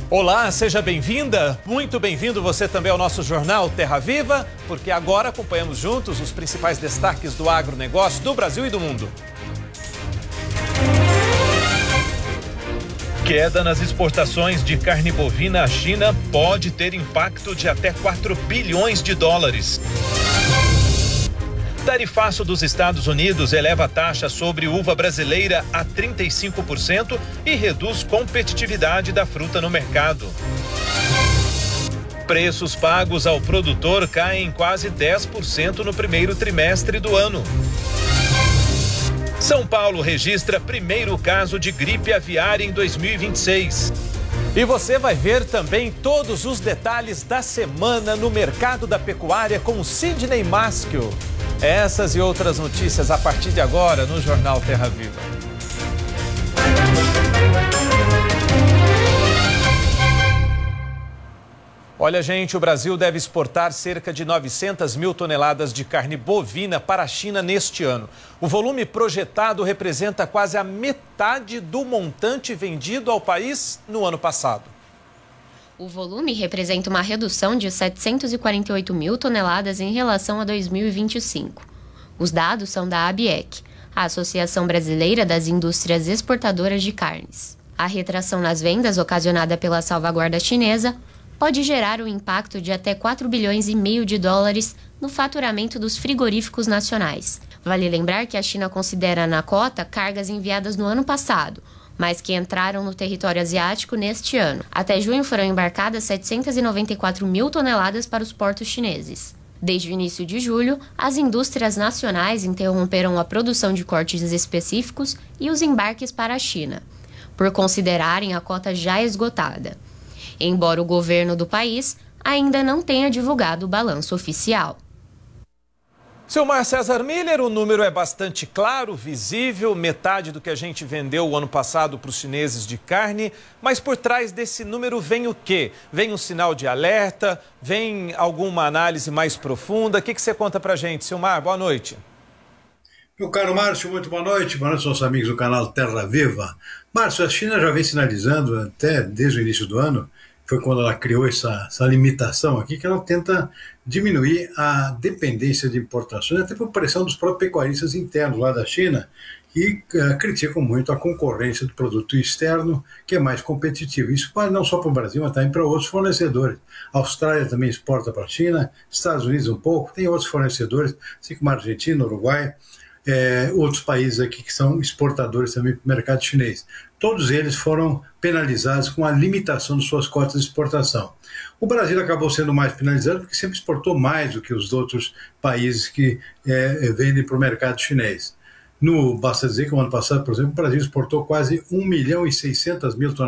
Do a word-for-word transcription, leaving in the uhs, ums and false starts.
Olá, seja bem-vinda, muito bem-vindo você também ao nosso jornal Terra Viva, porque agora acompanhamos juntos os principais destaques do agronegócio do Brasil e do mundo. Queda nas exportações de carne bovina à China pode ter impacto de até quatro bilhões de dólares. Tarifaço dos Estados Unidos eleva a taxa sobre uva brasileira a trinta e cinco por cento e reduz competitividade da fruta no mercado. Preços pagos ao produtor caem quase dez por cento no primeiro trimestre do ano. São Paulo registra primeiro caso de gripe aviária em dois mil e vinte e seis. E você vai ver também todos os detalhes da semana no mercado da pecuária com Sidney Maschio. Essas e outras notícias a partir de agora no Jornal Terra Viva. Olha, gente, o Brasil deve exportar cerca de novecentas mil toneladas de carne bovina para a China neste ano. O volume projetado representa quase a metade do montante vendido ao país no ano passado. O volume representa uma redução de setecentas e quarenta e oito mil toneladas em relação a dois mil e vinte e cinco. Os dados são da ABIEC, a Associação Brasileira das Indústrias Exportadoras de Carnes. A retração nas vendas ocasionada pela salvaguarda chinesa pode gerar um impacto de até quatro bilhões e meio de dólares no faturamento dos frigoríficos nacionais. Vale lembrar que a China considera na cota cargas enviadas no ano passado, mas que entraram no território asiático neste ano. Até junho foram embarcadas setecentas e noventa e quatro mil toneladas para os portos chineses. Desde o início de julho, as indústrias nacionais interromperam a produção de cortes específicos e os embarques para a China, por considerarem a cota já esgotada. Embora o governo do país ainda não tenha divulgado o balanço oficial. Silmar César Miller, o número é bastante claro, visível, metade do que a gente vendeu o ano passado para os chineses de carne, mas por trás desse número vem o quê? Vem um sinal de alerta, vem alguma análise mais profunda? O que, que você conta para a gente, Silmar? Boa noite. Meu caro Márcio, muito boa noite, boa noite aos amigos do canal Terra Viva. Márcio, a China já vem sinalizando até desde o início do ano, foi quando ela criou essa, essa limitação aqui, que ela tenta diminuir a dependência de importações, até por pressão dos próprios pecuaristas internos lá da China, que uh, criticam muito a concorrência do produto externo, que é mais competitivo. Isso vale não só para o Brasil, mas também para outros fornecedores. A Austrália também exporta para a China, Estados Unidos um pouco, tem outros fornecedores, assim como a Argentina, Uruguai, É, outros países aqui que são exportadores também para o mercado chinês. Todos eles foram penalizados com a limitação de suas cotas de exportação. O Brasil acabou sendo mais penalizado porque sempre exportou mais do que os outros países que é, vendem para o mercado chinês. No, basta dizer que no ano passado, por exemplo, o Brasil exportou quase um milhão e seiscentas mil toneladas